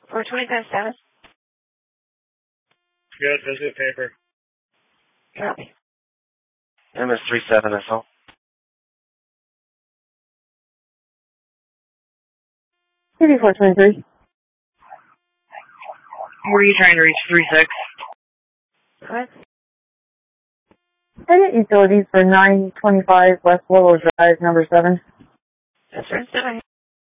425 status. Good, visit paper. Copy. MS-37SL. TV-423. Where are you trying to reach? 36? What? Edit utilities for 925 West Willow Drive, number 7. That's right.